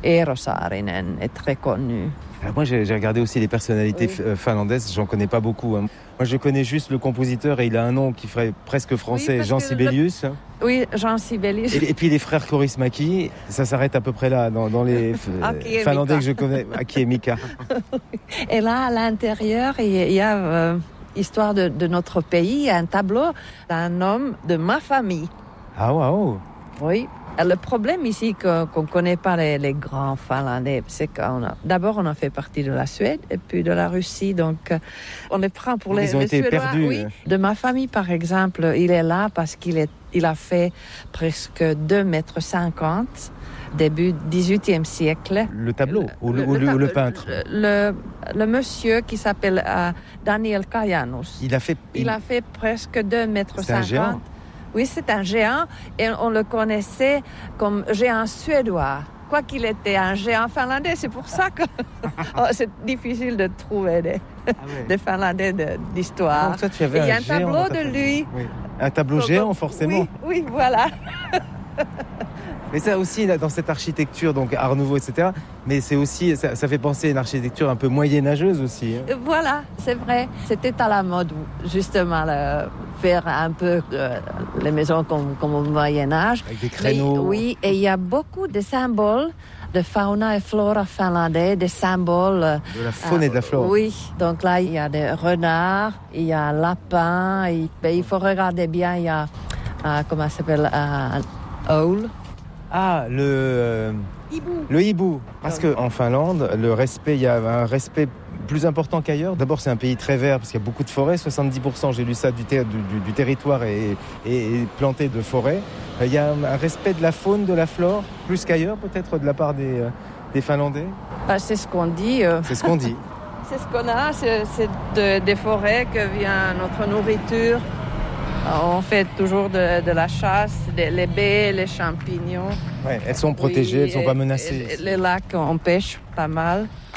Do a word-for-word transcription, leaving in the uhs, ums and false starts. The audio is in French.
Eero Saarinen est très connu. Moi, j'ai, j'ai regardé aussi les personnalités oui. finlandaises, j'en connais pas beaucoup. Hein. Moi, je connais juste le compositeur et il a un nom qui ferait presque français, oui, Jean Sibelius. Le... Oui, Jean Sibelius. Et, et puis les frères Kaurismäki, ça s'arrête à peu près là, dans, dans les f... Finlandais que je connais, Aki et Mika. Et là, à l'intérieur, il y a, euh, histoire de, de notre pays, un tableau d'un homme de ma famille. Ah, waouh! Oui. Le problème ici, qu'on ne connaît pas les, les grands Finlandais, c'est qu'on a, d'abord on a fait partie de la Suède et puis de la Russie, donc on les prend pour les, Ils ont les été Suédois. perdus. Oui. De ma famille, par exemple, il est là parce qu'il est, il a fait presque deux mètres cinquante, début dix-huitième siècle. Le tableau ou le, le, ou le, le, ou le peintre le, le, le monsieur qui s'appelle euh, Daniel Kajanus. Il a fait, il, il a fait presque deux mètres cinquante. C'est un géant. Oui, c'est un géant et on le connaissait comme géant suédois. Quoi qu'il était un géant finlandais, c'est pour ça que oh, c'est difficile de trouver des, ah ouais. des Finlandais de, d'histoire. Donc toi, tu avais il y a un, un tableau de lui. Oui. Un tableau donc, géant, forcément. Oui, oui, voilà. Mais ça aussi, dans cette architecture, donc Art Nouveau, et cetera, mais c'est aussi, ça, ça fait penser à une architecture un peu moyenâgeuse aussi. Hein. Voilà, c'est vrai. C'était à la mode, justement, le, faire un peu euh, les maisons comme, comme au Moyen-Âge. Avec des créneaux. Mais, oui, et il y a beaucoup de symboles de fauna et flora finlandais, des symboles... De la faune euh, et de la flore. Oui, donc là, il y a des renards, il y a lapins, et, ben, il faut regarder bien, il y a, euh, comment ça s'appelle, euh, un owl. Ah, le... Euh, hibou. Le hibou. Parce qu'en Finlande, le respect, il y a un respect plus important qu'ailleurs. D'abord, c'est un pays très vert parce qu'il y a beaucoup de forêts. soixante-dix pour cent, j'ai lu ça, du, ter- du, du territoire est, est, est planté de forêts. Il y a un, un respect de la faune, de la flore, plus qu'ailleurs peut-être de la part des, des Finlandais. Ah, c'est ce qu'on dit. Euh... C'est ce qu'on dit. C'est ce qu'on a, c'est, c'est de, des forêts que vient notre nourriture. On fait toujours de, de la chasse, des, les baies, les champignons. Ouais, elles sont protégées, oui, elles ne sont pas menacées. Les lacs, on pêche pas mal.